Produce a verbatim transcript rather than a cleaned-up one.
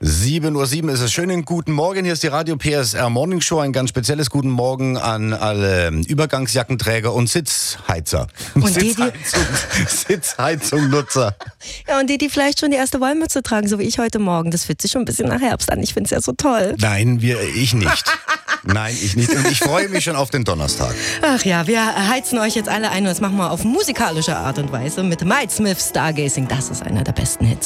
sieben Uhr sieben ist es. Schönen guten Morgen. Hier ist die Radio P S R Morning Show. Ein ganz spezielles guten Morgen an alle Übergangsjackenträger und Sitzheizer. Und die, die Sitzheizung, Sitzheizungnutzer. Ja, und die, die vielleicht schon die erste Wollmütze tragen, so wie ich heute Morgen. Das fühlt sich schon ein bisschen nach Herbst an. Ich finde es ja so toll. Nein, wir, ich nicht. Nein, ich nicht. Und ich freue mich schon auf den Donnerstag. Ach ja, wir heizen euch jetzt alle ein und das machen wir auf musikalische Art und Weise mit Mike Smith Stargazing. Das ist einer der besten Hits.